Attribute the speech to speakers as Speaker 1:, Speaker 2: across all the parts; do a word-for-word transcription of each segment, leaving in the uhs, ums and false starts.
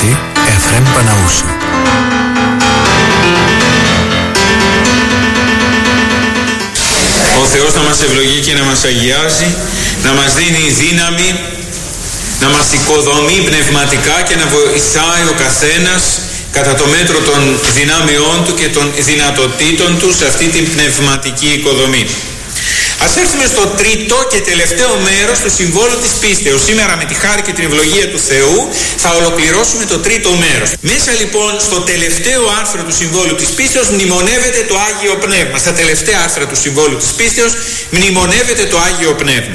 Speaker 1: Πατήρ Εφραίμ Παναούσου.
Speaker 2: Ο Θεός να μας ευλογεί και να μας αγιάζει, να μας δίνει δύναμη, να μας οικοδομεί πνευματικά και να βοηθάει ο καθένας κατά το μέτρο των δυνάμεών του και των δυνατοτήτων του σε αυτή την πνευματική οικοδομή. Ας έρθουμε στο τρίτο και τελευταίο μέρος του συμβόλου της πίστεως. Σήμερα με τη χάρη και την ευλογία του Θεού θα ολοκληρώσουμε το τρίτο μέρος. Μέσα λοιπόν στο τελευταίο άρθρο του συμβόλου της πίστεως μνημονεύεται το Άγιο Πνεύμα. Στα τελευταία άρθρα του συμβόλου της πίστεως μνημονεύεται το Άγιο Πνεύμα.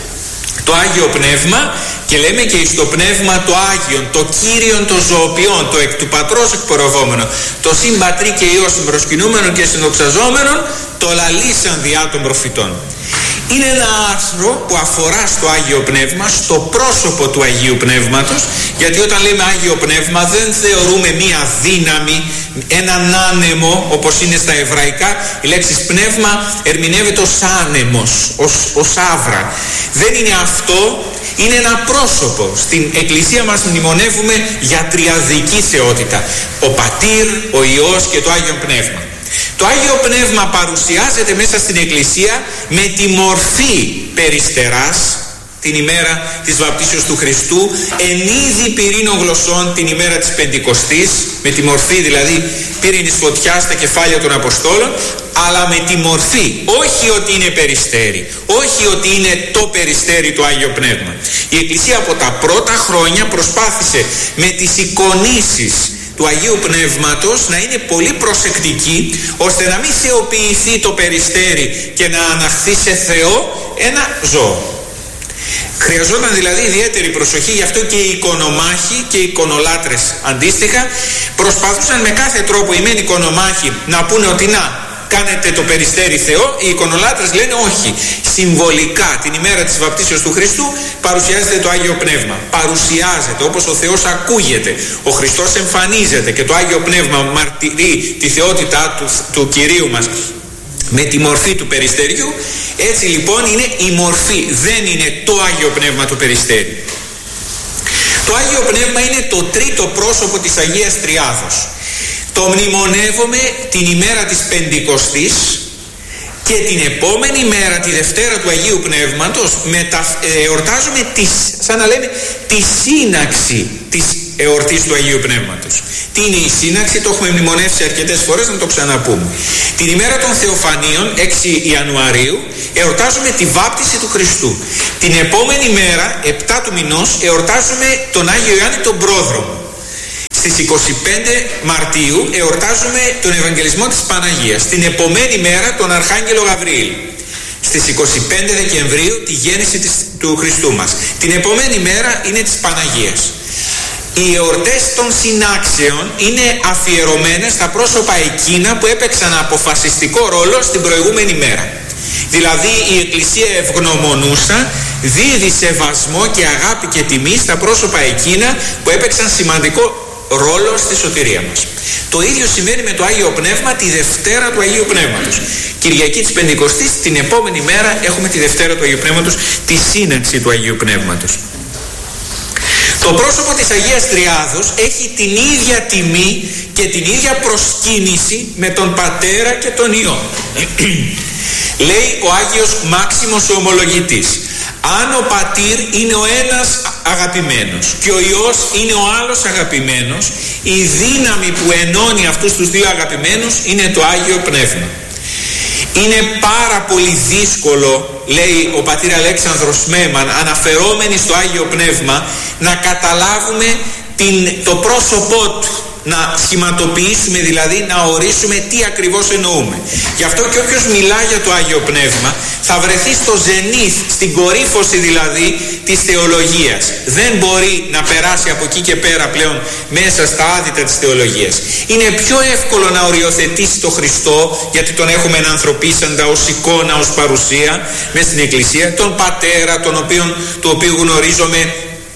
Speaker 2: Το Άγιο Πνεύμα, και λέμε και εις το Πνεύμα το Άγιον, το Κύριον το Ζωοποιών, το εκ του Πατρός εκπορευόμενο, το συν Πατρί και Υιό συμπροσκυνούμενον και συνδοξαζόμενον, το λαλήσαν διά των προφητών. Είναι ένα άρθρο που αφορά στο Άγιο Πνεύμα, στο πρόσωπο του Αγίου Πνεύματος, γιατί όταν λέμε Άγιο Πνεύμα δεν θεωρούμε μία δύναμη, έναν άνεμο όπως είναι στα εβραϊκά. Η λέξη πνεύμα ερμηνεύεται ως άνεμος, ως, ως άβρα. Δεν είναι αυτό, είναι ένα πρόσωπο. Στην Εκκλησία μας μνημονεύουμε για τριαδική θεότητα, ο Πατήρ, ο Υιός και το Άγιο Πνεύμα. Το Άγιο Πνεύμα παρουσιάζεται μέσα στην Εκκλησία με τη μορφή περιστεράς την ημέρα της βαπτίσεως του Χριστού, εν είδη πυρήνων γλωσσών την ημέρα της Πεντηκοστής, με τη μορφή δηλαδή πύρινης φωτιάς στα κεφάλια των Αποστόλων, αλλά με τη μορφή, όχι ότι είναι περιστέρι, όχι ότι είναι το περιστέρι του Άγιο Πνεύμα. Η Εκκλησία από τα πρώτα χρόνια προσπάθησε με τις εικονίσεις του Αγίου Πνεύματος να είναι πολύ προσεκτική, ώστε να μην θεοποιηθεί το περιστέρι και να αναχθεί σε Θεό ένα ζώο. Χρειαζόταν δηλαδή ιδιαίτερη προσοχή, γι' αυτό και οι εικονομάχοι και οι εικονολάτρες αντίστοιχα προσπαθούσαν με κάθε τρόπο οι μεν εικονομάχοι να πούνε ότι να κάνετε το περιστέρι Θεό, οι εικονολάτρες λένε όχι. Συμβολικά την ημέρα της βαπτίσεως του Χριστού παρουσιάζεται το Άγιο Πνεύμα. Παρουσιάζεται όπως ο Θεός ακούγεται, ο Χριστός εμφανίζεται και το Άγιο Πνεύμα μαρτυρεί τη θεότητά του, του Κυρίου μας με τη μορφή του περιστεριού. Έτσι λοιπόν είναι η μορφή, δεν είναι το Άγιο Πνεύμα του περιστέρι. Το Άγιο Πνεύμα είναι το τρίτο πρόσωπο της Αγίας Τριάδος. Το μνημονεύουμε την ημέρα της Πεντηκοστής και την επόμενη μέρα, τη Δευτέρα του Αγίου Πνεύματος, μετα... εορτάζουμε τις, σαν να λέμε, τη σύναξη της εορτής του Αγίου Πνεύματος. Τι είναι η σύναξη, το έχουμε μνημονεύσει αρκετές φορές, να το ξαναπούμε. Την ημέρα των Θεοφανίων, έξι Ιανουαρίου, εορτάζουμε τη βάπτιση του Χριστού. Την επόμενη μέρα, επτά του μηνός, εορτάζουμε τον Άγιο Ιωάννη τον Πρόδρομο. Στις είκοσι πέντε Μαρτίου εορτάζουμε τον Ευαγγελισμό της Παναγίας. Την επομένη μέρα τον Αρχάγγελο Γαβριήλ. Στις είκοσι πέντε Δεκεμβρίου τη γέννηση της, του Χριστού μας. Την επομένη μέρα είναι της Παναγίας. Οι εορτές των συνάξεων είναι αφιερωμένες στα πρόσωπα εκείνα που έπαιξαν αποφασιστικό ρόλο στην προηγούμενη μέρα. Δηλαδή η Εκκλησία ευγνωμονούσα δίδει σεβασμό και αγάπη και τιμή στα πρόσωπα εκείνα που έπαιξαν σημαντικό ρόλο στη σωτηρία μας. Το ίδιο σημαίνει με το Άγιο Πνεύμα τη Δευτέρα του Αγίου Πνεύματος. Κυριακή της Πεντηκοστής, την επόμενη μέρα έχουμε τη Δευτέρα του Αγίου Πνεύματος, τη σύναξη του Αγίου Πνεύματος. Το πρόσωπο της Αγίας Τριάδος έχει την ίδια τιμή και την ίδια προσκύνηση με τον Πατέρα και τον Υιό. Λέει ο Άγιος Μάξιμος ο Ομολογητής, αν ο Πατήρ είναι ο ένας αγαπημένος και ο Υιός είναι ο άλλος αγαπημένος, η δύναμη που ενώνει αυτούς τους δύο αγαπημένους είναι το Άγιο Πνεύμα. Είναι πάρα πολύ δύσκολο, λέει ο πατήρ Αλέξανδρος Μέμαν, αναφερόμενοι στο Άγιο Πνεύμα, να καταλάβουμε την, το πρόσωπό του, να σχηματοποιήσουμε δηλαδή, να ορίσουμε τι ακριβώς εννοούμε. Γι' αυτό και όποιος μιλά για το Άγιο Πνεύμα θα βρεθεί στο ζενίθ, στην κορύφωση δηλαδή της θεολογίας. Δεν μπορεί να περάσει από εκεί και πέρα πλέον μέσα στα άδυτα της θεολογίας. Είναι πιο εύκολο να οριοθετήσει το Χριστό, γιατί τον έχουμε ενανθρωπίσαντα ως εικόνα, ως παρουσία μέσα στην Εκκλησία, τον Πατέρα, τον οποίον, του οποίου γνωρίζομαι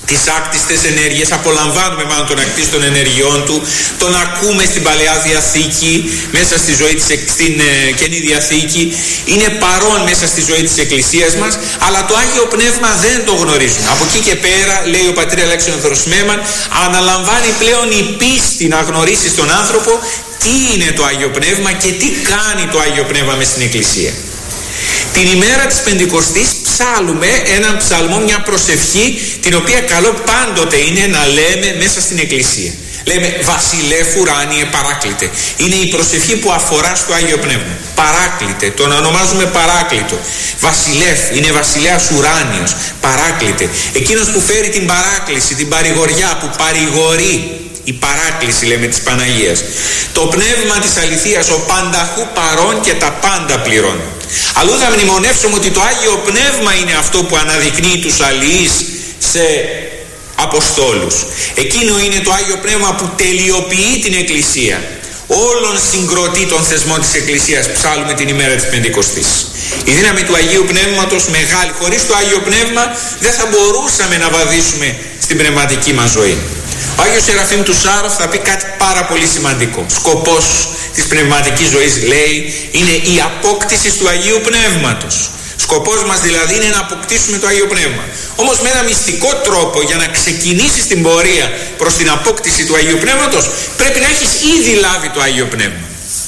Speaker 2: τις άκτιστες ενέργειες, απολαμβάνουμε μάλλον τον ακτής των ενεργειών του, τον ακούμε στην Παλαιά Διαθήκη, μέσα στη ζωή της, στην ε, Καινή Διαθήκη, είναι παρόν μέσα στη ζωή της Εκκλησίας μας, αλλά το Άγιο Πνεύμα δεν το γνωρίζουμε. Από εκεί και πέρα, λέει ο πατήρ Αλέξανδρος Μέμαν, αναλαμβάνει πλέον η πίστη να γνωρίσει στον άνθρωπο τι είναι το Άγιο Πνεύμα και τι κάνει το Άγιο Πνεύμα μες στην Εκκλησία. Την ημέρα της Πεντηκοστής ψάλουμε έναν ψαλμό, μια προσευχή, την οποία καλό πάντοτε είναι να λέμε μέσα στην Εκκλησία. Λέμε Βασιλεύ ουράνιε παράκλητε. Είναι η προσευχή που αφορά στο Άγιο Πνεύμα. Παράκλητε, τον ονομάζουμε παράκλητο. Βασιλεύ, είναι βασιλέας ουράνιος, παράκλητε. Εκείνος που φέρει την παράκληση, την παρηγοριά, που παρηγορεί. Η παράκληση, λέμε, της Παναγίας. Το πνεύμα της αληθείας, ο πανταχού παρών και τα πάντα πληρών. Αλλού θα μνημονεύσουμε ότι το Άγιο Πνεύμα είναι αυτό που αναδεικνύει τους αληθείς σε Αποστόλους. Εκείνο είναι το Άγιο Πνεύμα που τελειοποιεί την Εκκλησία. Όλων συγκροτεί τον θεσμό της Εκκλησίας, ψάλουμε την ημέρα της Πεντηκοστής. Η δύναμη του Αγίου Πνεύματος μεγάλη. Χωρίς το Άγιο Πνεύμα δεν θα μπορούσαμε να βαδίσουμε στην πνευματική μας ζωή. Ο Άγιος Σεραφείμ του Σάροφ θα πει κάτι πάρα πολύ σημαντικό. Σκοπός της πνευματικής ζωής, λέει, είναι η απόκτηση του Αγίου Πνεύματος. Σκοπός μας δηλαδή είναι να αποκτήσουμε το Άγιο Πνεύμα. Όμως με ένα μυστικό τρόπο, για να ξεκινήσεις την πορεία προς την απόκτηση του Αγίου Πνεύματος, πρέπει να έχεις ήδη λάβει το Άγιο Πνεύμα.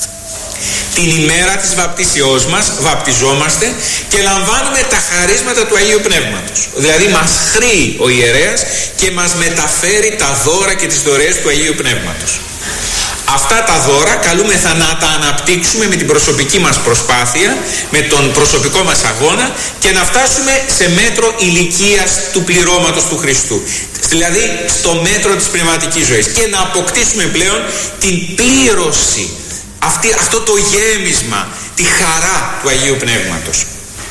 Speaker 2: Την ημέρα της βαπτίσεώς μας βαπτιζόμαστε και λαμβάνουμε τα χαρίσματα του Αγίου Πνεύματος. Δηλαδή μας χρήει ο ιερέας και μας μεταφέρει τα δώρα και τις δωρεές του Αγίου Πνεύματος. Αυτά τα δώρα καλούμεθα να τα αναπτύξουμε με την προσωπική μας προσπάθεια, με τον προσωπικό μας αγώνα, και να φτάσουμε σε μέτρο ηλικίας του πληρώματος του Χριστού. Δηλαδή στο μέτρο της πνευματικής ζωής, και να αποκτήσουμε πλέον την πλήρωση, αυτή, αυτό το γέμισμα, τη χαρά του Αγίου Πνεύματος.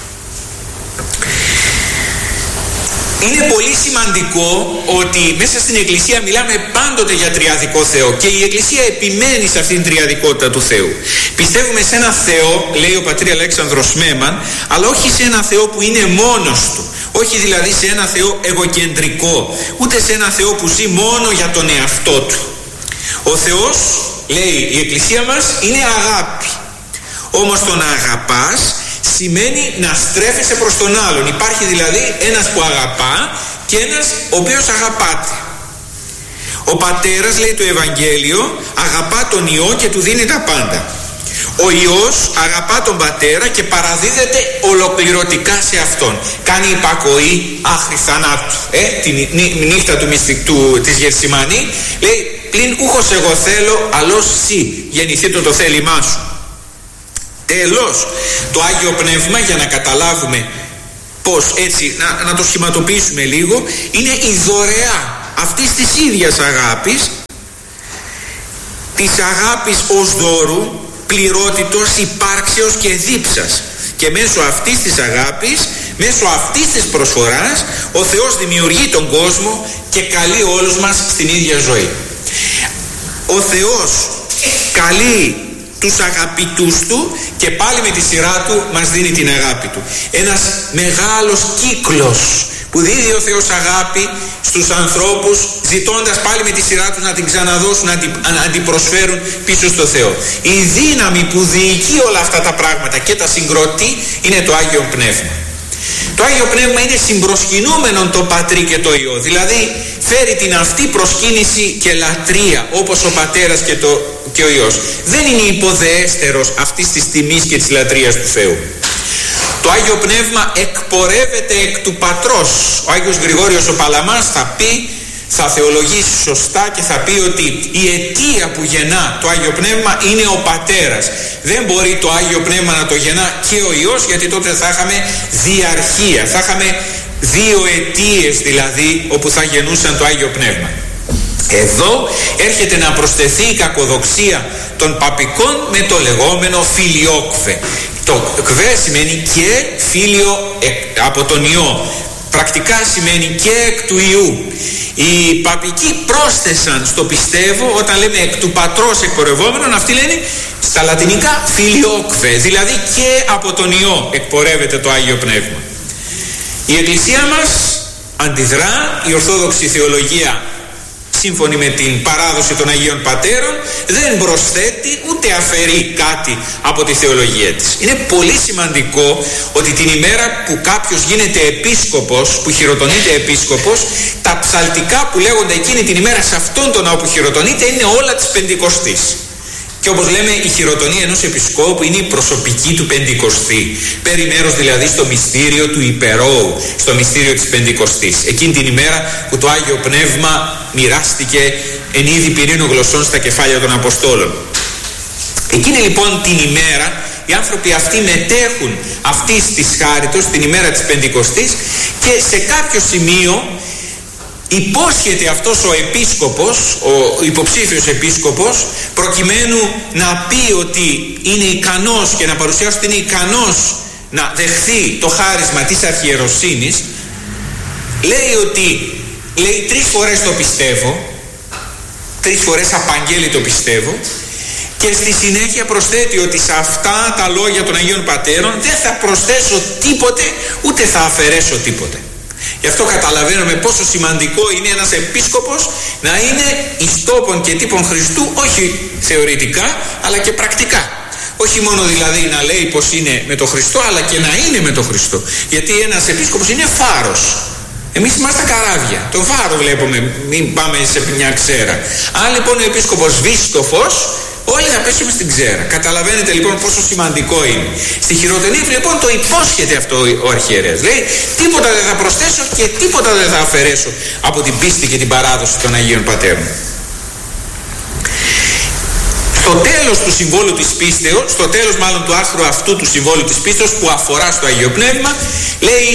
Speaker 2: Είναι πολύ σημαντικό ότι μέσα στην Εκκλησία μιλάμε πάντοτε για τριαδικό Θεό, και η Εκκλησία επιμένει σε αυτήν την τριαδικότητα του Θεού. Πιστεύουμε σε ένα Θεό, λέει ο πατήρ Αλέξανδρος Μέμαν, αλλά όχι σε ένα Θεό που είναι μόνος του. Όχι δηλαδή σε ένα Θεό εγωκεντρικό, ούτε σε ένα Θεό που ζει μόνο για τον εαυτό του. Ο Θεός, λέει η Εκκλησία μας, είναι αγάπη. Όμως το να αγαπάς σημαίνει να στρέφεσαι προς τον άλλον. Υπάρχει δηλαδή ένας που αγαπά και ένας ο οποίος αγαπάται. Ο πατέρας, λέει το Ευαγγέλιο, αγαπά τον Υιό και του δίνει τα πάντα. Ο Υιός αγαπά τον πατέρα και παραδίδεται ολοκληρωτικά σε αυτόν. Κάνει υπακοή άχρη θανάτου. Ε, τη νύχτα του μυστικού της Γεθσιμανή λέει, πλην ούχος εγώ θέλω, αλλός σύ, γεννηθεί το το θέλημά σου. Τέλος, το Άγιο Πνεύμα, για να καταλάβουμε πως έτσι, να, να το σχηματοποιήσουμε λίγο, είναι η δωρεά αυτής της ίδιας αγάπης, της αγάπης ως δώρου, πληρότητος, υπάρξεως και δίψας. Και μέσω αυτής της αγάπης, μέσω αυτής της προσφοράς, ο Θεός δημιουργεί τον κόσμο και καλεί όλους μας στην ίδια ζωή. Ο Θεός καλεί τους αγαπητούς του και πάλι με τη σειρά του μας δίνει την αγάπη του. Ένας μεγάλος κύκλος που δίδει ο Θεός αγάπη στους ανθρώπους, ζητώντας πάλι με τη σειρά τους να την ξαναδώσουν, να την, να την προσφέρουν πίσω στο Θεό. Η δύναμη που διοικεί όλα αυτά τα πράγματα και τα συγκροτεί είναι το Άγιο Πνεύμα. Το Άγιο Πνεύμα είναι συμπροσκυνούμενον το Πατρί και το Υιό, δηλαδή φέρει την αυτή προσκύνηση και λατρεία όπως ο Πατέρας και, το, και ο Υιός. Δεν είναι υποδεέστερος αυτής της τιμής και της λατρείας του Θεού. Το Άγιο Πνεύμα εκπορεύεται εκ του Πατρός. Ο Άγιος Γρηγόριος ο Παλαμάς θα πει, θα θεολογήσει σωστά και θα πει ότι η αιτία που γεννά το Άγιο Πνεύμα είναι ο Πατέρας. Δεν μπορεί το Άγιο Πνεύμα να το γεννά και ο Υιός, γιατί τότε θα είχαμε διαρχία, θα είχαμε δύο αιτίες δηλαδή όπου θα γεννούσαν το Άγιο Πνεύμα. Εδώ έρχεται να προσθεθεί η κακοδοξία των παπικών με το λεγόμενο φιλιόκβε. Το κβε σημαίνει και φίλιο από τον Υιό. Πρακτικά σημαίνει και εκ του Υιού. Οι παπικοί πρόσθεσαν στο πιστεύω, όταν λέμε εκ του Πατρός εκπορευόμενον, αυτοί λένε στα λατινικά φιλιόκβε, δηλαδή και από τον Υιό εκπορεύεται το Άγιο Πνεύμα. Η Εκκλησία μας αντιδρά. Η Ορθόδοξη θεολογία, σύμφωνη με την παράδοση των Αγίων Πατέρων, δεν προσθέτει ούτε αφαιρεί κάτι από τη θεολογία της. Είναι πολύ σημαντικό ότι την ημέρα που κάποιος γίνεται επίσκοπος, που χειροτονείται επίσκοπος, τα ψαλτικά που λέγονται εκείνη την ημέρα σε αυτόν τον ναό που χειροτονείται είναι όλα της Πεντηκοστής. Και όπως λέμε, η χειροτονία ενός επισκόπου είναι η προσωπική του Πεντηκοστή. Παίρνει μέρος δηλαδή στο μυστήριο του υπερώου, στο μυστήριο της Πεντηκοστής. Εκείνη την ημέρα που το Άγιο Πνεύμα μοιράστηκε εν είδη πυρήνου γλωσσών στα κεφάλια των Αποστόλων. Εκείνη λοιπόν την ημέρα οι άνθρωποι αυτοί μετέχουν αυτής της χάριτος, την ημέρα της Πεντηκοστής, και σε κάποιο σημείο υπόσχεται αυτός ο επίσκοπος, ο υποψήφιος επίσκοπος, προκειμένου να πει ότι είναι ικανός και να παρουσιάσει ότι είναι ικανός να δεχθεί το χάρισμα της αρχιεροσύνης, λέει ότι, λέει τρεις φορές το πιστεύω, τρεις φορές απαγγέλει το πιστεύω, και στη συνέχεια προσθέτει ότι σε αυτά τα λόγια των Αγίων Πατέρων δεν θα προσθέσω τίποτε, ούτε θα αφαιρέσω τίποτε. Γι' αυτό καταλαβαίνουμε πόσο σημαντικό είναι ένας επίσκοπος να είναι εις τόπον και τύπον Χριστού, όχι θεωρητικά αλλά και πρακτικά. Όχι μόνο δηλαδή να λέει πως είναι με τον Χριστό, αλλά και να είναι με τον Χριστό. Γιατί ένας επίσκοπος είναι φάρος. Εμείς είμαστε καράβια. Τον φάρο βλέπουμε, μην πάμε σε μια ξέρα. Αν λοιπόν ο επίσκοπος σβήσει το φως, όλοι θα πέσουμε στην ξέρα. Καταλαβαίνετε λοιπόν πόσο σημαντικό είναι. Στη χειροτονία λοιπόν το υπόσχεται αυτό ο αρχιερέας. Λέει τίποτα δεν θα προσθέσω και τίποτα δεν θα αφαιρέσω από την πίστη και την παράδοση των Αγίων Πατέρων. Στο τέλος του συμβόλου της πίστεως, στο τέλος μάλλον του άρθρου αυτού του συμβόλου της πίστεως που αφορά στο Αγίο Πνεύμα, λέει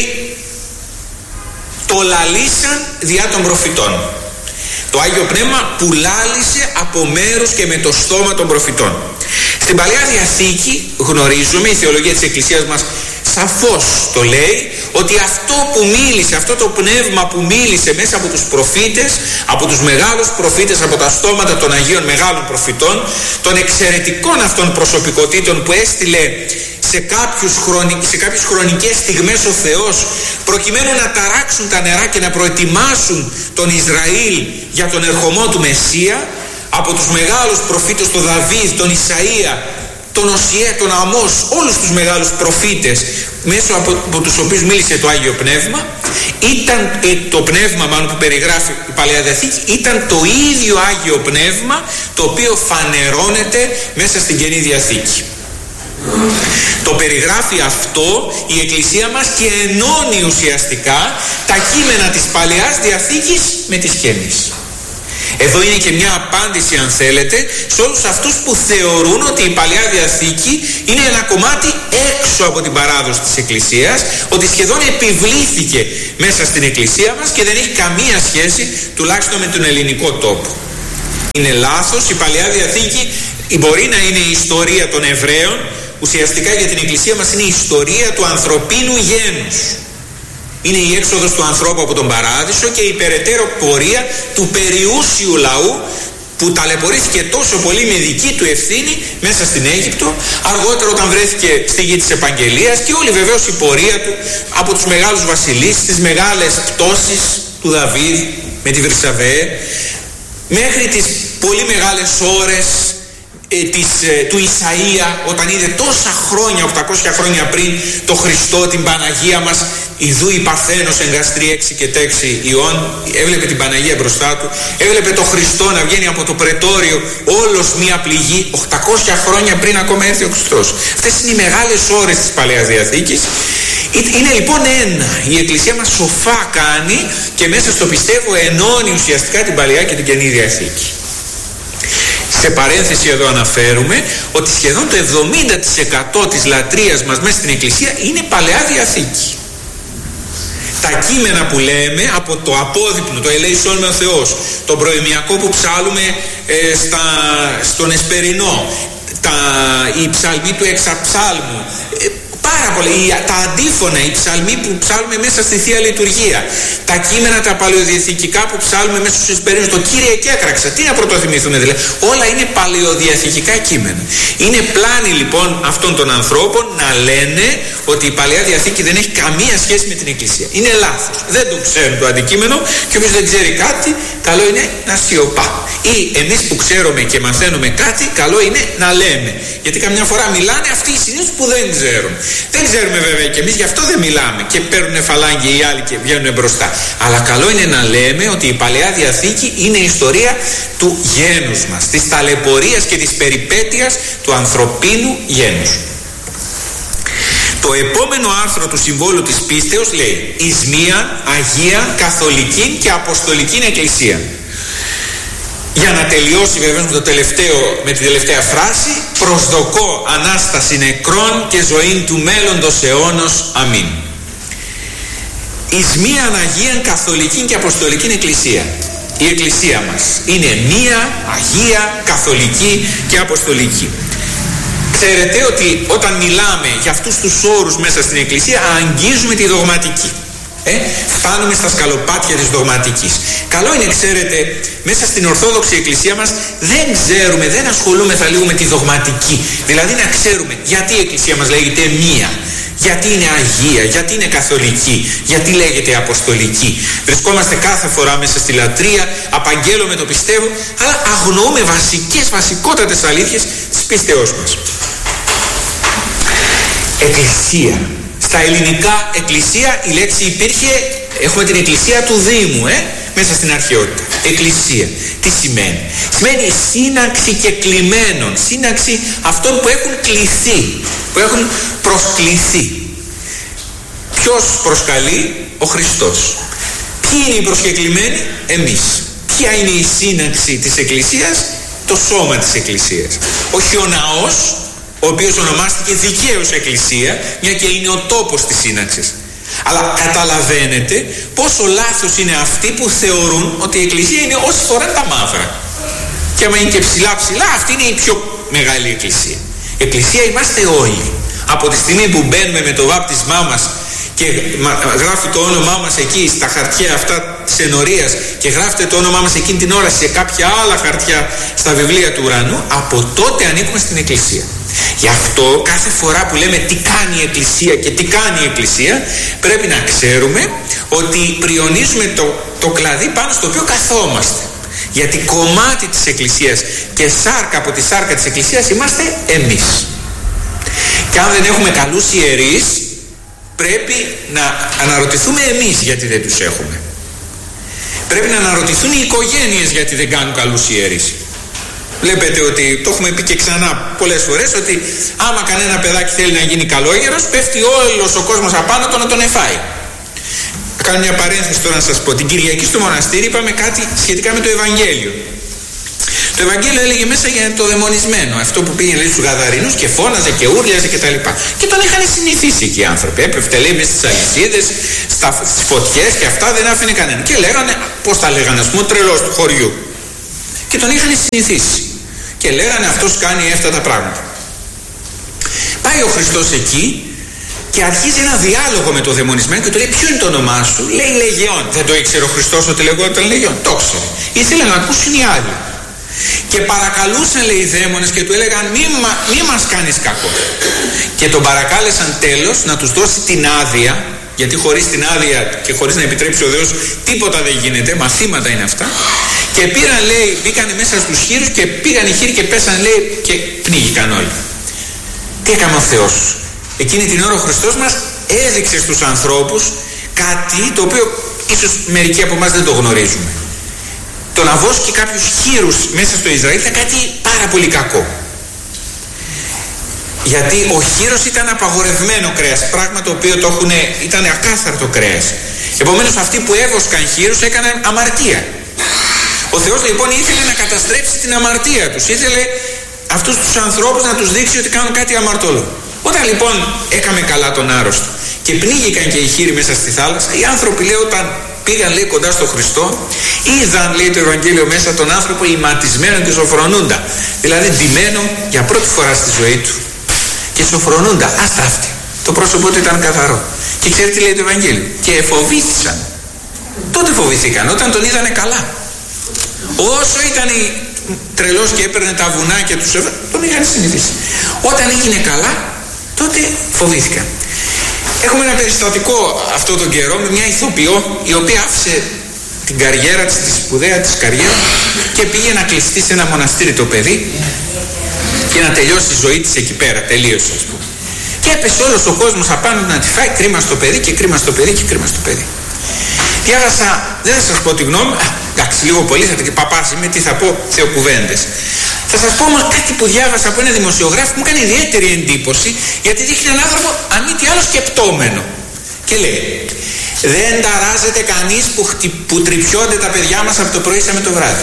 Speaker 2: το λαλήσαν διά των προφητών. Το Άγιο Πνεύμα που λάλησε από μέρους και με το στόμα των προφητών. Στην Παλαιά Διαθήκη γνωρίζουμε, η θεολογία της Εκκλησίας μας σαφώς το λέει, ότι αυτό που μίλησε, αυτό το πνεύμα που μίλησε μέσα από τους προφήτες, από τους μεγάλους προφήτες, από τα στόματα των Αγίων Μεγάλων Προφητών, των εξαιρετικών αυτών προσωπικότητων που έστειλε σε, κάποιους χρονι... σε κάποιες χρονικές στιγμές ο Θεός, προκειμένου να ταράξουν τα νερά και να προετοιμάσουν τον Ισραήλ για τον ερχομό του Μεσσία, από τους μεγάλους προφήτες, τον Δαβίδ, τον Ισαΐα, τον Οσιέ, τον Αμώς, όλους τους μεγάλους προφήτες μέσω από, από τους οποίους μίλησε το Άγιο Πνεύμα, ήταν ε, το πνεύμα μάλλον που περιγράφει η Παλαιά Διαθήκη, ήταν το ίδιο Άγιο Πνεύμα το οποίο φανερώνεται μέσα στην Καινή Διαθήκη. Το περιγράφει αυτό η Εκκλησία μας και ενώνει ουσιαστικά τα κείμενα της Παλαιάς Διαθήκης με της Καινής. Εδώ είναι και μια απάντηση, αν θέλετε, σε όλους αυτούς που θεωρούν ότι η Παλαιά Διαθήκη είναι ένα κομμάτι έξω από την παράδοση της Εκκλησίας, ότι σχεδόν επιβλήθηκε μέσα στην Εκκλησία μας και δεν έχει καμία σχέση τουλάχιστον με τον ελληνικό τόπο. Είναι λάθος. Η Παλαιά Διαθήκη μπορεί να είναι η ιστορία των Εβραίων, ουσιαστικά για την Εκκλησία μας είναι η ιστορία του ανθρωπίνου γένους. Είναι η έξοδος του ανθρώπου από τον Παράδεισο και η περαιτέρω πορεία του περιούσιου λαού που ταλαιπωρήθηκε τόσο πολύ με δική του ευθύνη μέσα στην Αίγυπτο, αργότερα όταν βρέθηκε στη γη της Επαγγελίας, και όλη βεβαίως η πορεία του από τους μεγάλους βασιλείς, τις μεγάλες πτώσεις του Δαβίδ με τη Βρυσαβέ, μέχρι τις πολύ μεγάλες ώρες ε, της, ε, του Ισαΐα, όταν είδε τόσα χρόνια, οκτακόσια χρόνια πριν, το Χριστό, την Παναγία μας, ιδού η Παρθένος εγκαστρή έξι και τέξι ιών, έβλεπε την Παναγία μπροστά του, έβλεπε το Χριστό να βγαίνει από το πρετόριο όλος μία πληγή, οκτακόσια χρόνια πριν ακόμα έρθει ο Χριστός. Αυτές είναι οι μεγάλες ώρες της Παλαιάς Διαθήκης. Είναι λοιπόν ένα, η Εκκλησία μας σοφά κάνει και μέσα στο πιστεύω ενώνει ουσιαστικά την Παλαιά και την Καινή Διαθήκη. Σε παρένθεση εδώ αναφέρουμε ότι σχεδόν το εβδομήντα τοις εκατό της λατρείας μας μέσα στην Εκκλησία είναι Παλαιά Διαθήκη. Τα κείμενα που λέμε από το απόδειπνο, το ελέησόν με ο Θεός, τον προημιακό που ψάλουμε ε, στα, στον Εσπερινό, τα, η ψαλμή του εξαψάλμου, ε, Πάρα πολλά. Τα αντίφωνα, οι ψαλμοί που ψάλουμε μέσα στη Θεία Λειτουργία, τα κείμενα τα παλαιοδιαθηκικά που ψάλουμε μέσα στους Ισπερίνους, το Κύριε και έκραξα. Τι να πρωτοθυμηθούμε δηλαδή. Όλα είναι παλαιοδιαθηκικά κείμενα. Είναι πλάνη λοιπόν αυτών των ανθρώπων να λένε ότι η Παλαιά Διαθήκη δεν έχει καμία σχέση με την Εκκλησία. Είναι λάθος. Δεν το ξέρουν το αντικείμενο και όποιος δεν ξέρει κάτι, καλό είναι να σιωπά. Ή εμείς που ξέρουμε και μαθαίνουμε κάτι, καλό είναι να λέμε. Γιατί καμιά φορά μιλάνε αυτοί οι συνήθως που δεν ξέρουν. Δεν ξέρουμε βέβαια και εμείς, γι' αυτό δεν μιλάμε και παίρνουν φαλάγγι οι άλλοι και βγαίνουν μπροστά. Αλλά καλό είναι να λέμε ότι η Παλαιά Διαθήκη είναι η ιστορία του γένους μας, της ταλαιπωρίας και της περιπέτειας του ανθρωπίνου γένους. Το επόμενο άρθρο του Συμβόλου της Πίστεως λέει «Εις μία Αγία, Καθολική και Αποστολική Εκκλησία». Για να τελειώσει βέβαια με, το τελευταίο, με τη τελευταία φράση, «Προσδοκώ Ανάσταση νεκρών και ζωήν του μέλλοντος αιώνος. Αμήν». Εις μίαν Αγίαν, Καθολική και Αποστολική Εκκλησία. Η Εκκλησία μας είναι μία Αγία, Καθολική και Αποστολική. Ξέρετε ότι όταν μιλάμε για αυτούς τους όρους μέσα στην Εκκλησία, αγγίζουμε τη δογματική. Ε, φτάνουμε στα σκαλοπάτια της δογματικής. Καλό είναι, ξέρετε, μέσα στην Ορθόδοξη Εκκλησία μας δεν ξέρουμε, δεν ασχολούμεθα λίγο με τη δογματική. Δηλαδή να ξέρουμε γιατί η Εκκλησία μας λέγεται μία, γιατί είναι Αγία, γιατί είναι Καθολική, γιατί λέγεται Αποστολική. Βρισκόμαστε κάθε φορά μέσα στη λατρεία, απαγγέλλουμε το πιστεύω, αλλά αγνοούμε βασικές, βασικότατες αλήθειες της πίστεώς μας. Εκκλησία. Στα ελληνικά εκκλησία η λέξη υπήρχε, έχουμε την εκκλησία του Δήμου, ε, μέσα στην αρχαιότητα. Εκκλησία. Τι σημαίνει? Σημαίνει σύναξη κεκλημένων, σύναξη αυτών που έχουν κληθεί, που έχουν προσκληθεί. Ποιος προσκαλεί? Ο Χριστός. Ποιοι είναι οι προσκεκλημένοι? Εμείς. Ποια είναι η σύναξη της εκκλησίας? Το σώμα της εκκλησίας. Όχι ο ναός, ο οποίος ονομάστηκε δικαίως εκκλησία, μια και είναι ο τόπος της σύναξης. Αλλά καταλαβαίνετε πόσο λάθος είναι αυτοί που θεωρούν ότι η εκκλησία είναι όσοι φοράνε τα μαύρα. Και άμα είναι και ψηλά ψηλά, αυτή είναι η πιο μεγάλη εκκλησία. Εκκλησία είμαστε όλοι. Από τη στιγμή που μπαίνουμε με το βάπτισμά μας και γράφει το όνομά μας εκεί στα χαρτιά αυτά της ενορίας και γράφεται το όνομά μας εκείνη την ώρα σε κάποια άλλα χαρτιά στα βιβλία του ουρανού, από τότε ανήκουμε στην εκκλησία. Γι' αυτό κάθε φορά που λέμε τι κάνει η εκκλησία και τι κάνει η εκκλησία, πρέπει να ξέρουμε ότι πριονίζουμε το, το κλαδί πάνω στο οποίο καθόμαστε. Γιατί κομμάτι της εκκλησίας και σάρκα από τη σάρκα της εκκλησίας είμαστε εμείς. Και αν δεν έχουμε καλούς ιερείς, πρέπει να αναρωτηθούμε εμείς γιατί δεν τους έχουμε. Πρέπει να αναρωτηθούν οι οικογένειες γιατί δεν κάνουν καλούς ιερείς. Βλέπετε ότι το έχουμε πει και ξανά πολλές φορές, ότι άμα κανένα παιδάκι θέλει να γίνει καλόγερος, πέφτει όλος ο κόσμος απάνω του να τον εφάει. Θα κάνω μια παρένθεση τώρα να σας πω. Την Κυριακή στο μοναστήρι είπαμε κάτι σχετικά με το Ευαγγέλιο. Το Ευαγγέλιο έλεγε μέσα για το δαιμονισμένο, αυτό που πήγαινε λέει, στους Γαδαρινούς και φώναζε και ούρλιαζε κτλ. Και, και τον είχαν συνηθίσει εκεί οι άνθρωποι. Έπρεπε λέει μέσα στις αλυσίδες, στις φωτιές και αυτά, δεν άφηνε κανένα. Και λέγανε, πώς τα λέγανε, ας πούμε, τρελός του χωριού. Και τον είχαν συνηθίσει. Και λέγανε αυτός κάνει αυτά τα πράγματα. Πάει ο Χριστός εκεί και αρχίζει ένα διάλογο με το δαιμονισμένο και του λέει ποιο είναι το όνομά σου? Λέει Λεγιών. Δεν το ήξερε ο Χριστός ότι λεγόταν Λεγιών? Το ήξερε. Ήθελε να ακούσουν οι άλλοι. Και παρακαλούσαν λέει οι δαίμονες και του έλεγαν μη, μα, μη μας κάνεις κακό. Και τον παρακάλεσαν τέλος να τους δώσει την άδεια, γιατί χωρίς την άδεια και χωρίς να επιτρέψει ο Θεός τίποτα δεν γίνεται, μαθήματα είναι αυτά. Και πήραν λέει, μπήκανε μέσα στους χείρους και πήγαν οι χείροι και πέσαν λέει και πνίγηκαν όλοι. Τι έκανε ο Θεός? Εκείνη την ώρα ο Χριστός μας έδειξε στους ανθρώπους κάτι το οποίο ίσως μερικοί από εμάς δεν το γνωρίζουμε. Το να βόσκει κάποιους χείρους μέσα στο Ισραήλ ήταν κάτι πάρα πολύ κακό. Γιατί ο χείρος ήταν απαγορευμένο κρέας, πράγμα το οποίο το έχουν, ήταν ακάθαρτο κρέας. Επομένως αυτοί που έβοσκαν χείρους έκαναν αμαρτία. Ο Θεός λοιπόν ήθελε να καταστρέψει την αμαρτία τους. Ήθελε αυτούς τους ανθρώπους να τους δείξει ότι κάνουν κάτι αμαρτωλό. Όταν λοιπόν έκαμε καλά τον άρρωστο και πνίγηκαν και οι χείροι μέσα στη θάλασσα, οι άνθρωποι λέει όταν πήγαν λέει κοντά στο Χριστό, είδαν λέει το Ευαγγέλιο μέσα τον άνθρωπο ηματισμένο και σοφρονούντα. Δηλαδή ντυμένο για πρώτη φορά στη ζωή του και σοφρονούντα, άστραφτη. Το πρόσωπό του ήταν καθαρό. Και ξέρετε τι λέει το Ευαγγέλιο? Και φοβήθησαν. Τότε φοβηθήκαν, όταν τον είδανε καλά. Όσο ήταν τρελός και έπαιρνε τα βουνά και τους έβρε, τον είχαν συνηθίσει. Όταν έγινε καλά, τότε φοβήθηκαν. Έχουμε ένα περιστατικό αυτό τον καιρό με μια ηθοποιό η οποία άφησε την καριέρα της, τη σπουδαία της καριέρα και πήγε να κλειστεί σε ένα μοναστήρι το παιδί και να τελειώσει η ζωή της εκεί πέρα, τελείωσε ας πούμε. Και έπεσε όλος ο κόσμος απάνω να τη φάει, κρίμα στο παιδί και κρίμα στο παιδί και κρίμα στο παιδί. Διάβασα, δεν θα σας πω τη γνώμη, α, εντάξει λίγο πολύ θα πει παπάς είμαι, τι θα πω, θεοκουβέντες. Θα σας πω όμως κάτι που διάβασα από ένα δημοσιογράφο που μου έκανε ιδιαίτερη εντύπωση, γιατί δείχνει έναν άνθρωπο αν μη τι άλλο σκεπτόμενο. Και λέει, δεν ταράζεται κανείς που, χτυ, που τριπιώνται τα παιδιά μας από το πρωί σαν με το βράδυ.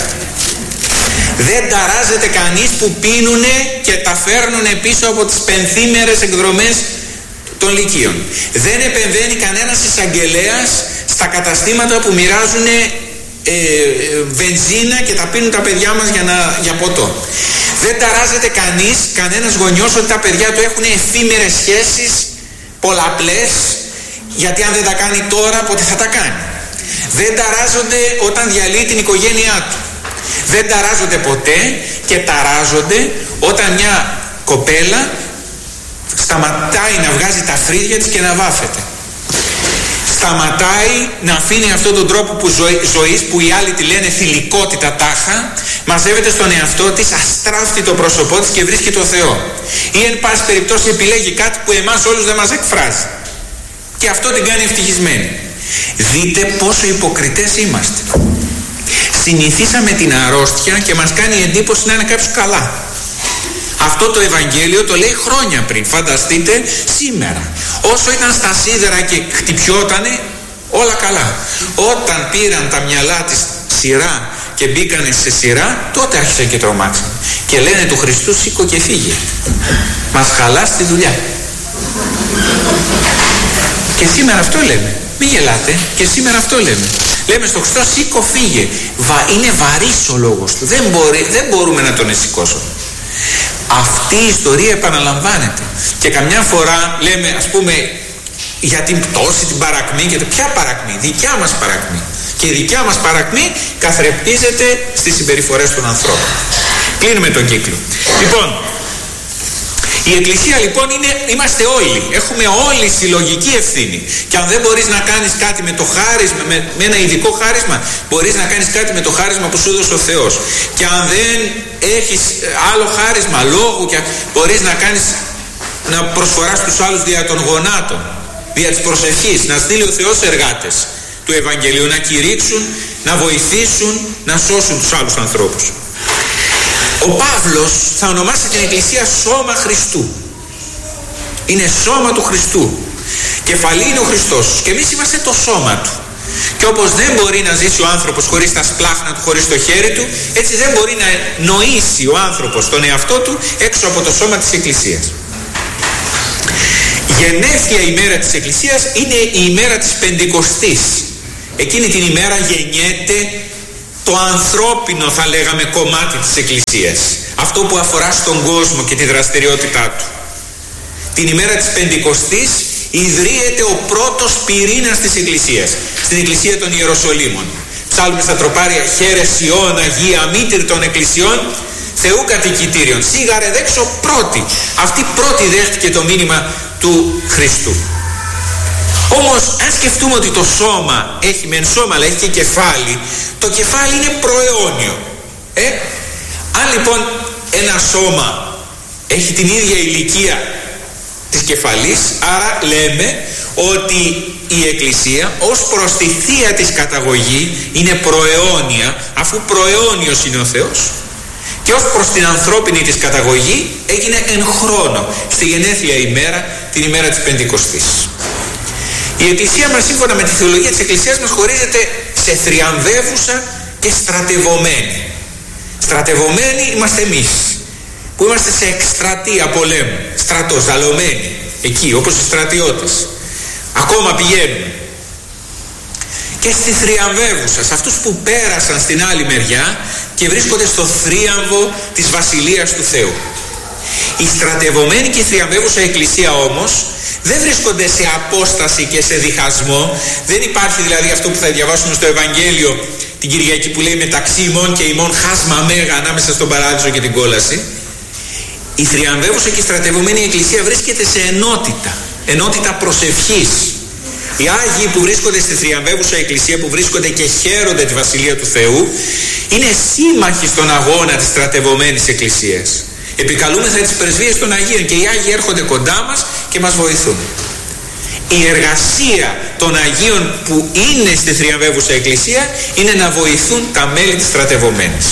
Speaker 2: Δεν ταράζεται κανείς που πίνουνε και τα φέρνουνε πίσω από τις πενθήμερες εκδρομές των λυκείων. Δεν επεμβαίνει κανένας εισαγγελέας στα καταστήματα που μοιράζουν ε, ε, βενζίνα και τα πίνουν τα παιδιά μας για, να, για ποτό. Δεν ταράζεται κανείς, κανένας γονιός ότι τα παιδιά του έχουν εφήμερες σχέσεις, πολλαπλές, γιατί αν δεν τα κάνει τώρα πότε θα τα κάνει. Δεν ταράζονται όταν διαλύει την οικογένειά του. Δεν ταράζονται ποτέ και ταράζονται όταν μια κοπέλα σταματάει να βγάζει τα φρύδια της και να βάφεται. Σταματάει να αφήνει αυτόν τον τρόπο που ζωή, ζωής που οι άλλοι τη λένε θηλυκότητα τάχα, μαζεύεται στον εαυτό της, αστράφτει το πρόσωπό της και βρίσκει το Θεό. Ή εν πάση περιπτώσει επιλέγει κάτι που εμάς όλους δεν μας εκφράζει. Και αυτό την κάνει ευτυχισμένη. Δείτε πόσο υποκριτές είμαστε. Συνηθίσαμε την αρρώστια και μας κάνει εντύπωση να είναι κάποιος καλά. Αυτό το Ευαγγέλιο το λέει χρόνια πριν. Φανταστείτε σήμερα. Όσο ήταν στα σίδερα και χτυπιότανε, όλα καλά. Όταν πήραν τα μυαλά της σειρά και μπήκανε σε σειρά, τότε άρχισε και τρομάξαν. Και λένε του Χριστού σήκω και φύγε. Μας χαλάς τη δουλειά. Και σήμερα αυτό λέμε. Μην γελάτε, και σήμερα αυτό λέμε. Λέμε στο Χριστό σήκω φύγε. Βα, είναι βαρύς ο λόγος του. Δεν, μπορεί, δεν μπορούμε να τον εσηκώσουμε. Αυτή η ιστορία επαναλαμβάνεται. Και καμιά φορά λέμε ας πούμε για την πτώση, την παρακμή και το, ποια παρακμή? Δικιά μας παρακμή. Και η δικιά μας παρακμή καθρεπτίζεται στις συμπεριφορές των ανθρώπων. Κλείνουμε τον κύκλο. Λοιπόν, η Εκκλησία λοιπόν είναι, είμαστε όλοι, έχουμε όλοι συλλογική ευθύνη. Και αν δεν μπορείς να κάνεις κάτι με το χάρισμα, με, με ένα ειδικό χάρισμα, μπορείς να κάνεις κάτι με το χάρισμα που σου έδωσε ο Θεός. Και αν δεν έχεις άλλο χάρισμα λόγου, και μπορείς να κάνεις, να προσφοράς τους άλλους δια των γονάτων, δια της προσευχής, να στείλει ο Θεός εργάτες του Ευαγγελίου, να κηρύξουν, να βοηθήσουν, να σώσουν τους άλλους ανθρώπους. Ο Παύλος θα ονομάσει την Εκκλησία σώμα Χριστού. Είναι σώμα του Χριστού. Κεφαλή είναι ο Χριστός. Και εμείς είμαστε το σώμα του. Και όπως δεν μπορεί να ζήσει ο άνθρωπος χωρίς τα σπλάχνα του, χωρίς το χέρι του, έτσι δεν μπορεί να νοήσει ο άνθρωπος τον εαυτό του έξω από το σώμα της Εκκλησίας. Γενέθλια ημέρα της Εκκλησίας είναι η ημέρα της Πεντηκοστής. Εκείνη την ημέρα γεννιέται το ανθρώπινο, θα λέγαμε, κομμάτι της Εκκλησίας. Αυτό που αφορά στον κόσμο και τη δραστηριότητά του. Την ημέρα της Πεντηκοστής ιδρύεται ο πρώτος πυρήνας της Εκκλησίας, στην Εκκλησία των Ιεροσολύμων. Ψάλουμε στα τροπάρια χαίρε Σιών, Αγία Μήτρη των Εκκλησιών, Θεού κατοικητήριων. Σίγαρε δέξω πρώτη. Αυτή πρώτη δέχτηκε το μήνυμα του Χριστού. Όμως αν σκεφτούμε ότι το σώμα έχει μεν σώμα αλλά έχει και κεφάλι, το κεφάλι είναι προαιώνιο. Ε? Αν λοιπόν ένα σώμα έχει την ίδια ηλικία της κεφαλής, άρα λέμε ότι η Εκκλησία ως προς τη θεία της καταγωγή είναι προαιώνια, αφού προαιώνιος είναι ο Θεός, και ως προς την ανθρώπινη της καταγωγή έγινε εν χρόνο, στη γενέθλια ημέρα, την ημέρα της Πεντηκοστής. Η Εκκλησία μας, σύμφωνα με τη θεολογία της Εκκλησίας μας, χωρίζεται σε θριαμβεύουσα και στρατευωμένη. Στρατευωμένοι είμαστε εμείς, που είμαστε σε εκστρατεία πολέμου, στρατό, ζαλωμένοι, εκεί όπως οι στρατιώτες. Ακόμα πηγαίνουμε. Και στη θριαμβεύουσα, σε αυτούς που πέρασαν στην άλλη μεριά και βρίσκονται στο θρίαμβο της Βασιλείας του Θεού. Η στρατευωμένη και η θριαμβεύουσα Εκκλησία όμως δεν βρίσκονται σε απόσταση και σε διχασμό. Δεν υπάρχει δηλαδή αυτό που θα διαβάσουμε στο Ευαγγέλιο την Κυριακή που λέει μεταξύ ημών και ημών χάσμα μέγα ανάμεσα στον παράδεισο και την κόλαση. Η θριαμβεύουσα και στρατευωμένη Εκκλησία βρίσκεται σε ενότητα, ενότητα προσευχής. Οι Άγιοι που βρίσκονται στη θριαμβεύουσα Εκκλησία, που βρίσκονται και χαίρονται τη Βασιλεία του Θεού, είναι σύμμαχοι στον αγώνα της στρατευωμένης Εκκλησίας. Επικαλούμεθα τις πρεσβείες των Αγίων και οι Άγιοι έρχονται κοντά μας και μας βοηθούν. Η εργασία των Αγίων που είναι στη θριαμβεύουσα Εκκλησία είναι να βοηθούν τα μέλη της στρατευωμένης.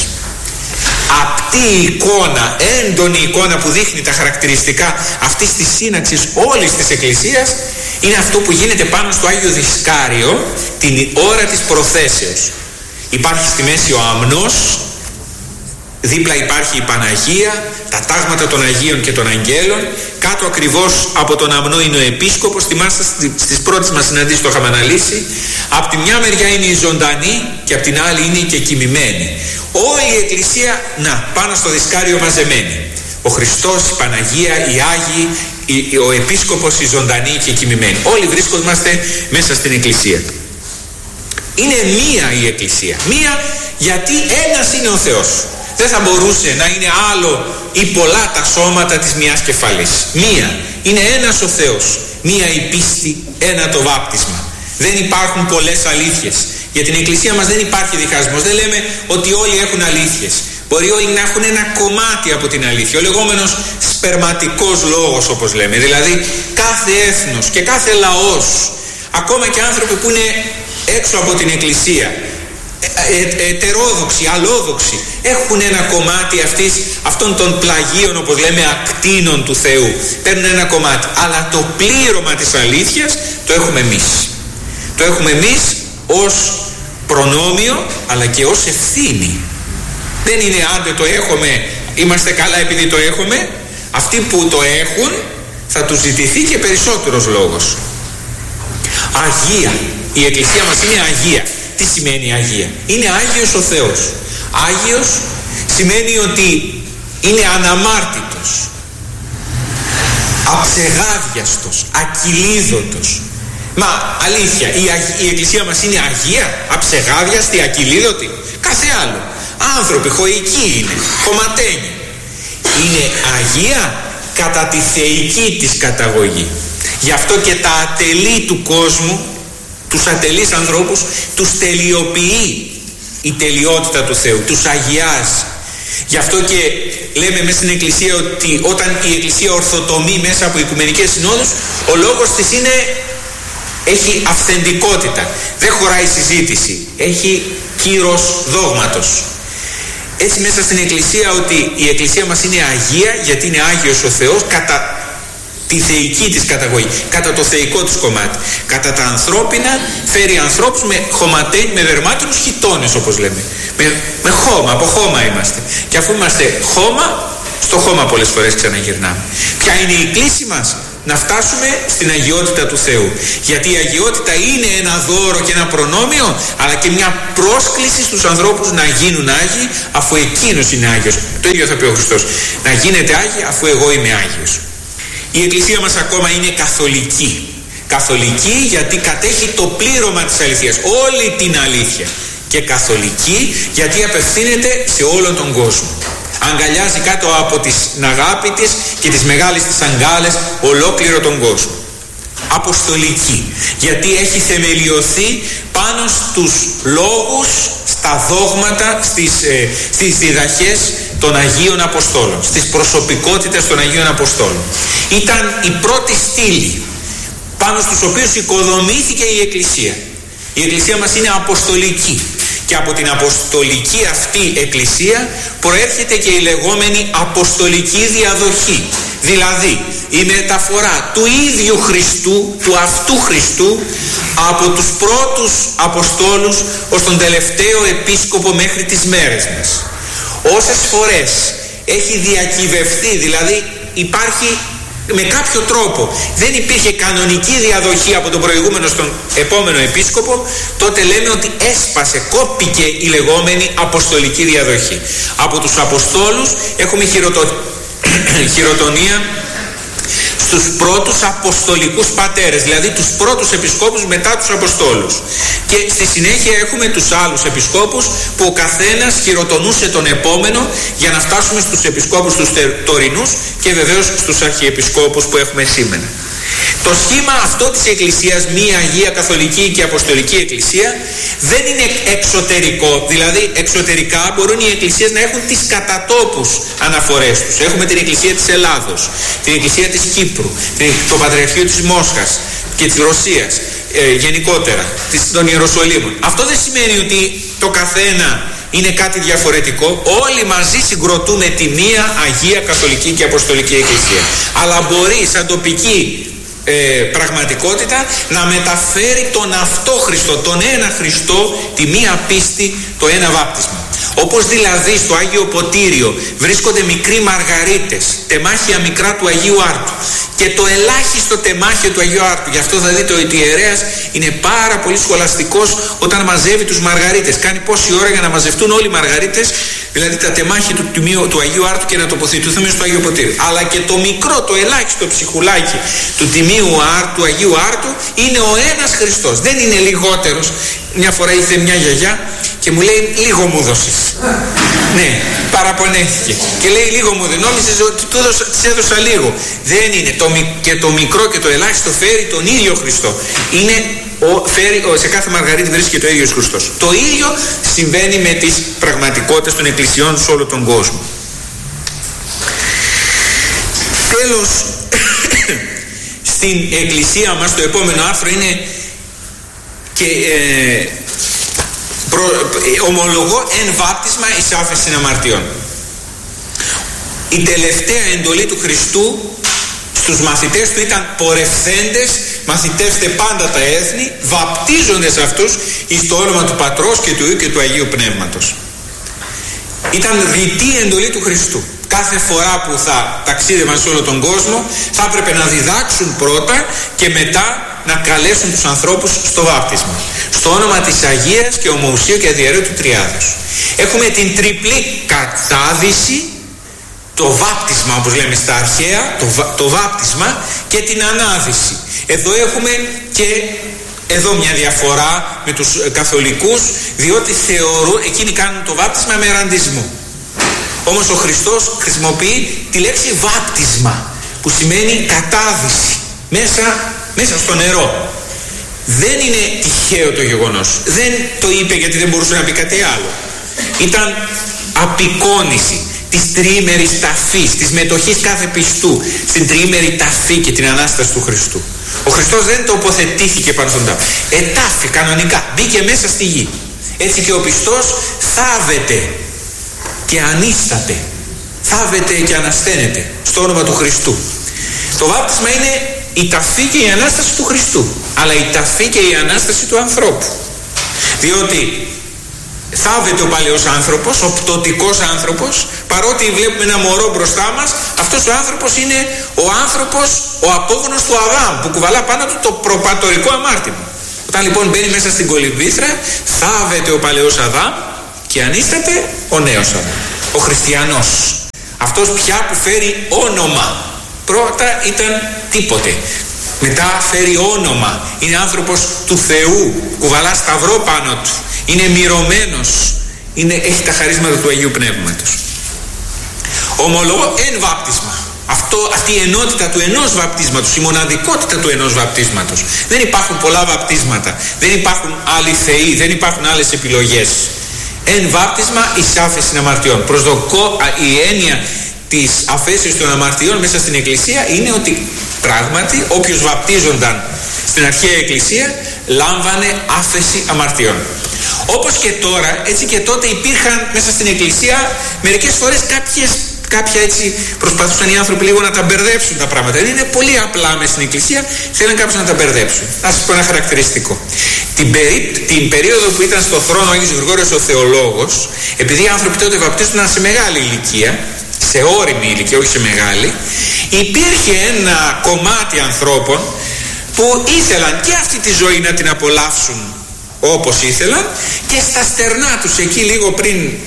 Speaker 2: Απτή εικόνα, έντονη εικόνα που δείχνει τα χαρακτηριστικά αυτής της σύναξης όλης της Εκκλησίας είναι αυτό που γίνεται πάνω στο Άγιο Δισκάριο την ώρα της προθέσεως. Υπάρχει στη μέση ο αμνός, δίπλα υπάρχει η Παναγία, τα τάγματα των Αγίων και των Αγγέλων, κάτω ακριβώς από τον αμνό είναι ο Επίσκοπος, θυμάστε στις πρώτες μας συναντήσεις το είχαμε αναλύσει. Από τη μια μεριά είναι η ζωντανή και από την άλλη είναι και κοιμημένη. Όλη η Εκκλησία, να, πάνω στο Δισκάριο μαζεμένη. Ο Χριστός, η Παναγία, οι Άγιοι, ο Επίσκοπος, η ζωντανή και η κοιμημένη. Όλοι βρίσκομαστε μέσα στην Εκκλησία. Είναι μία η Εκκλησία. Μία γιατί ένας είναι ο Θεός. Δεν θα μπορούσε να είναι άλλο ή πολλά τα σώματα της μιας κεφαλής. Μία. Είναι ένας ο Θεός. Μία η πίστη, ένα το βάπτισμα. Δεν υπάρχουν πολλές αλήθειες. Για την Εκκλησία μας δεν υπάρχει διχασμός. Δεν λέμε ότι όλοι έχουν αλήθειες. Μπορεί όλοι να έχουν ένα κομμάτι από την αλήθεια. Ο λεγόμενος σπερματικός λόγος, όπως λέμε. Δηλαδή κάθε έθνος και κάθε λαός, ακόμα και άνθρωποι που είναι έξω από την Εκκλησία, ε, ε, ετερόδοξοι, αλλόδοξοι, έχουν ένα κομμάτι αυτής, αυτών των πλαγίων, όπως λέμε, ακτίνων του Θεού. Παίρνουν ένα κομμάτι. Αλλά το πλήρωμα της αλήθειας το έχουμε εμείς. Το έχουμε εμείς ως προνόμιο, αλλά και ως ευθύνη. Δεν είναι άντε το έχουμε, είμαστε καλά επειδή το έχουμε. Αυτοί που το έχουν θα τους ζητηθεί και περισσότερος λόγος. Αγία. Η Εκκλησία μας είναι Αγία. Τι σημαίνει Αγία? Είναι Άγιος ο Θεός. Άγιος σημαίνει ότι είναι αναμάρτητος, αψεγάδιαστος, ακυλίδωτος. Μα αλήθεια, η, η Εκκλησία μας είναι Αγία, αψεγάδιαστη, ακυλίδωτη? Κάθε άλλο. Άνθρωποι, χωικοί είναι, χωματένοι. Είναι Αγία κατά τη θεϊκή της καταγωγή. Γι' αυτό και τα ατελή του κόσμου, τους ατελείς ανθρώπους, τους τελειοποιεί η τελειότητα του Θεού, τους αγιάζει. Γι' αυτό και λέμε μέσα στην Εκκλησία ότι όταν η Εκκλησία ορθοτομεί μέσα από οικουμενικές συνόδους, ο λόγος της είναι, έχει αυθεντικότητα, δεν χωράει συζήτηση, έχει κύρος δόγματος. Έτσι μέσα στην Εκκλησία, ότι η Εκκλησία μας είναι Αγία γιατί είναι Άγιος ο Θεός κατά τη θεϊκή της καταγωγή, κατά το θεϊκό της κομμάτι. Κατά τα ανθρώπινα φέρει ανθρώπους με χωματένοι, με δερμάτινους χιτώνες, όπως λέμε. Με, με χώμα, από χώμα είμαστε. Και αφού είμαστε χώμα, στο χώμα πολλές φορές ξαναγυρνάμε. Ποια είναι η κλίση μας? Να φτάσουμε στην αγιότητα του Θεού. Γιατί η αγιότητα είναι ένα δώρο και ένα προνόμιο, αλλά και μια πρόσκληση στους ανθρώπους να γίνουν Άγιοι, αφού εκείνος είναι Άγιος. Το ίδιο θα πει ο Χριστός. Να γίνετε Άγιοι αφού εγώ είμαι Άγιος. Η Εκκλησία μας ακόμα είναι καθολική. Καθολική γιατί κατέχει το πλήρωμα της αληθείας, όλη την αλήθεια. Και καθολική γιατί απευθύνεται σε όλον τον κόσμο. Αγκαλιάζει κάτω από την αγάπη της και τις μεγάλες της αγκάλες ολόκληρο τον κόσμο. Αποστολική γιατί έχει θεμελιωθεί πάνω στους λόγους, στα δόγματα, στις, ε, στις διδαχές των Αγίων Αποστόλων, στις προσωπικότητες των Αγίων Αποστόλων. Ήταν η πρώτη στήλη πάνω στους οποίους οικοδομήθηκε η Εκκλησία. Η Εκκλησία μας είναι αποστολική. Και από την αποστολική αυτή Εκκλησία προέρχεται και η λεγόμενη αποστολική διαδοχή. Δηλαδή η μεταφορά του ίδιου Χριστού, του αυτού Χριστού, από τους πρώτους Αποστόλους ως τον τελευταίο Επίσκοπο μέχρι τις μέρες μας. Όσες φορές έχει διακυβευθεί, δηλαδή υπάρχει με κάποιο τρόπο, δεν υπήρχε κανονική διαδοχή από τον προηγούμενο στον επόμενο επίσκοπο, τότε λέμε ότι έσπασε, κόπηκε η λεγόμενη αποστολική διαδοχή. Από τους Αποστόλους έχουμε χειροτο... χειροτονία στους πρώτους αποστολικούς πατέρες, δηλαδή τους πρώτους επισκόπους μετά τους Αποστόλους. Και στη συνέχεια έχουμε τους άλλους επισκόπους που ο καθένας χειροτονούσε τον επόμενο για να φτάσουμε στους επισκόπους τους τωρινούς και βεβαίως στους αρχιεπισκόπους που έχουμε σήμερα. Το σχήμα αυτό της Εκκλησίας, μία Αγία Καθολική και Αποστολική Εκκλησία, δεν είναι εξωτερικό. Δηλαδή εξωτερικά μπορούν οι εκκλησίες να έχουν τις κατατόπους αναφορές τους. Έχουμε την Εκκλησία της Ελλάδος, την Εκκλησία της Κύπρου, το Πατριαρχείο της Μόσχας και της Ρωσίας, ε, γενικότερα των Ιεροσολύμων. Αυτό δεν σημαίνει ότι το καθένα είναι κάτι διαφορετικό. Όλοι μαζί συγκροτούμε τη μία Αγία Καθολική και Αποστολική Εκκλησία. Αλλά μπορεί σαν τοπική ε, πραγματικότητα να μεταφέρει τον αυτό Χριστό, τον ένα Χριστό, τη μία πίστη, το ένα βάπτισμα. Όπως δηλαδή στο Άγιο Ποτήριο βρίσκονται μικροί μαργαρίτες, τεμάχια μικρά του Αγίου Άρτου, και το ελάχιστο τεμάχιο του Αγίου Άρτου. Γι' αυτό θα δείτε ότι ο ιερέας είναι πάρα πολύ σχολαστικός όταν μαζεύει τους μαργαρίτες. Κάνει πόση ώρα για να μαζευτούν όλοι οι μαργαρίτες, δηλαδή τα τεμάχια του, τιμίου, του Αγίου Άρτου, και να τοποθετηθούμε στο Άγιο Ποτήριο. Αλλά και το μικρό, το ελάχιστο ψυχουλάκι του τιμίου Άρτου, του Αγίου Άρτου, είναι ο ένας Χριστός. Δεν είναι λιγότερος. Μια φορά ήρθε μια γιαγιά και μου λέει, λίγο μου δώσεις. Ναι, παραπονέθηκε και λέει, λίγο μου δεν νόμιζες ότι του έδωσα, της έδωσα λίγο. Δεν είναι. Το, και το μικρό και το ελάχιστο φέρει τον ίδιο Χριστό. Είναι ο, φέρει, ο, σε κάθε μαργαρίτη βρίσκεται ο ίδιος Χριστός. Το ίδιο συμβαίνει με τις πραγματικότητες των εκκλησιών σε όλο τον κόσμο. Τέλος, στην εκκλησία μας, το επόμενο άρθρο είναι και ε, προ, ε, ομολογώ εν βάπτισμα εις άφεσιν αμαρτιών. Η τελευταία εντολή του Χριστού στους μαθητές του ήταν πορευθέντες, μαθητεύστε πάντα τα έθνη, βαπτίζοντες αυτούς εις το όνομα του Πατρός και του Υιού και του Αγίου Πνεύματος. Ήταν ρητή εντολή του Χριστού. Κάθε φορά που θα ταξίδευαν σε όλο τον κόσμο θα έπρεπε να διδάξουν πρώτα και μετά να καλέσουν τους ανθρώπους στο βάπτισμα, στο όνομα της Αγίας και Ομοουσίου και Αδιαιρέτου του Τριάδος. Έχουμε την τριπλή κατάδυση, το βάπτισμα όπως λέμε στα αρχαία, το, το βάπτισμα και την ανάδυση. Εδώ έχουμε και εδώ μια διαφορά με τους καθολικούς, διότι θεωρούν, εκείνοι κάνουν το βάπτισμα με ραντισμό. Όμως ο Χριστός χρησιμοποιεί τη λέξη βάπτισμα, που σημαίνει κατάδυση μέσα, μέσα στο νερό. Δεν είναι τυχαίο το γεγονός. Δεν το είπε γιατί δεν μπορούσε να πει κάτι άλλο. Ήταν απεικόνηση της τριήμερης ταφής, της μετοχής κάθε πιστού στην τριήμερη ταφή και την Ανάσταση του Χριστού. Ο Χριστός δεν τοποθετήθηκε πάνω στον τάφο. Ετάφη κανονικά, μπήκε μέσα στη γη. Έτσι και ο πιστός θάβεται και ανίσταται, θάβεται και ανασταίνεται στο όνομα του Χριστού. Το βάπτισμα είναι η ταφή και η Ανάσταση του Χριστού, αλλά η ταφή και η Ανάσταση του ανθρώπου. Διότι θάβεται ο παλαιός άνθρωπος, ο πτωτικός άνθρωπος, παρότι βλέπουμε ένα μωρό μπροστά μας, αυτός ο άνθρωπος είναι ο άνθρωπος, ο απόγονος του Αδάμ, που κουβαλά πάνω του το προπατορικό αμάρτημα. Όταν λοιπόν μπαίνει μέσα στην κολυμβήθρα, θάβεται ο παλαιός Αδάμ και ανίσταται ο νέος Αδάμ, ο χριστιανός, αυτός πια που φέρει όνομα. Πρώτα ήταν τίποτε, μετά φέρει όνομα, είναι άνθρωπος του Θεού, κουβαλά σταυρό πάνω του, είναι μυρωμένος, είναι, έχει τα χαρίσματα του Αγίου Πνεύματος. Ομολογώ εν βάπτισμα. Αυτό, αυτή η ενότητα του ενός βαπτίσματος, η μοναδικότητα του ενός βαπτίσματος. Δεν υπάρχουν πολλά βαπτίσματα, δεν υπάρχουν άλλοι θεοί, δεν υπάρχουν άλλες επιλογές. Εν βάπτισμα εις άφεσιν αμαρτιών. Προσδοκώ, η έννοια της αφέσεως των αμαρτιών μέσα στην Εκκλησία είναι ότι πράγματι όποιος βαπτίζονταν στην αρχαία Εκκλησία λάμβανε άφεση αμαρτιών. Όπως και τώρα, έτσι και τότε υπήρχαν μέσα στην Εκκλησία μερικές φορές κάποιες, κάποια έτσι προσπαθούσαν οι άνθρωποι λίγο να τα μπερδέψουν τα πράγματα. Δεν είναι πολύ απλά μέσα στην Εκκλησία, θέλουν κάποιους να τα μπερδέψουν. Να σας πω ένα χαρακτηριστικό. Την, περί, την περίοδο που ήταν στο θρόνο ο Άγιος Γρηγόριος ο Θεολόγος, επειδή οι άνθρωποι τότε βαπτίζονταν σε μεγάλη ηλικία, σε ώριμη ηλικία, όχι σε μεγάλη, υπήρχε ένα κομμάτι ανθρώπων που ήθελαν και αυτή τη ζωή να την απολαύσουν όπως ήθελαν, και στα στερνά τους εκεί λίγο πριν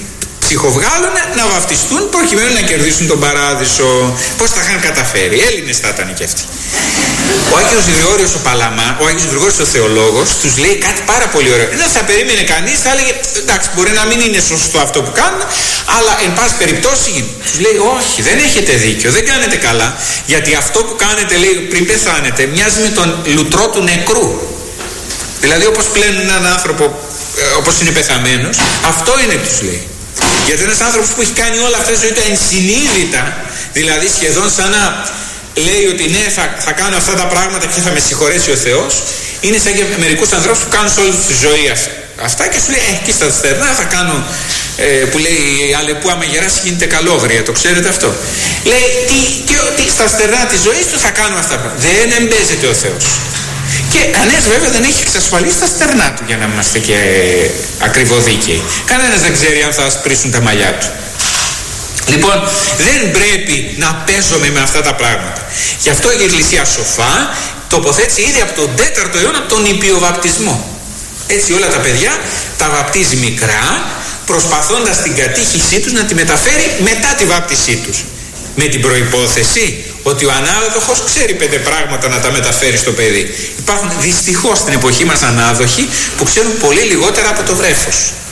Speaker 2: ψυχοβγάλουν να βαφτιστούν προκειμένου να κερδίσουν τον παράδεισο. Πώς τα είχαν καταφέρει, Έλληνες θα ήταν και αυτοί. Ο Άγιος Γρηγόριος ο Παλαμά, ο Άγιος Γρηγόριος ο Θεολόγος, τους λέει κάτι πάρα πολύ ωραίο. Δεν θα περίμενε κανείς, θα έλεγε εντάξει, μπορεί να μην είναι σωστό αυτό που κάνουν, αλλά εν πάση περιπτώσει τους λέει όχι, δεν έχετε δίκιο, δεν κάνετε καλά, γιατί αυτό που κάνετε, λέει, πριν πεθάνετε, μοιάζει με τον λουτρό του νεκρού. Δηλαδή όπως πλένουν έναν άνθρωπο όπως είναι πεθαμένος, αυτό είναι που τους λέει. Γιατί ένας άνθρωπος που έχει κάνει όλα αυτά τη ζωή του ενσυνείδητα, δηλαδή σχεδόν σαν να λέει ότι ναι, θα, θα κάνω αυτά τα πράγματα και θα με συγχωρέσει ο Θεός, είναι σαν και μερικούς ανθρώπους που κάνουν σε όλη τους τη ζωή αυτά και σου λέει ε, εκεί στα στερνά θα κάνω, ε, που λέει η αλεπού άμα γεράσει γίνεται καλόγρια, το ξέρετε αυτό. Λέει τι, και, τι στα στερνά της ζωής του θα κάνω αυτά. Δεν εμπέζεται ο Θεός. Και κανένας βέβαια δεν έχει εξασφαλίσει τα στερνά του, για να είμαστε και ακριβοδίκαιοι. Κανένας δεν ξέρει αν θα σπρίσουν τα μαλλιά του. Λοιπόν, δεν πρέπει να παίζουμε με αυτά τα πράγματα. Γι' αυτό η Εκκλησία σοφά τοποθέτησε ήδη από τον τέταρτο αιώνα τον υπιοβαπτισμό. Έτσι όλα τα παιδιά τα βαπτίζει μικρά, προσπαθώντας την κατήχησή τους να τη μεταφέρει μετά τη βάπτισή τους. Με την προϋπόθεση ότι ο ανάδοχος ξέρει πέντε πράγματα να τα μεταφέρει στο παιδί. Υπάρχουν δυστυχώς στην εποχή μας ανάδοχοι που ξέρουν πολύ λιγότερα από το βρέφος.